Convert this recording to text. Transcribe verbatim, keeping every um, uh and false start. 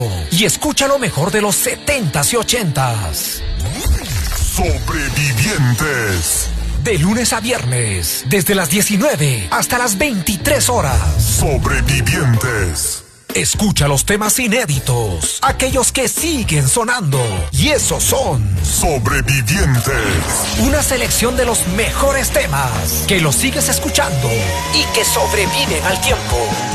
y escucha lo mejor de los setentas y ochentas. Sobrevivientes. De lunes a viernes, desde las diecinueve hasta las veintitrés horas. Sobrevivientes. Escucha los temas inéditos, aquellos que siguen sonando, y esos son Sobrevivientes. Una selección de los mejores temas que los sigues escuchando y que sobreviven al tiempo.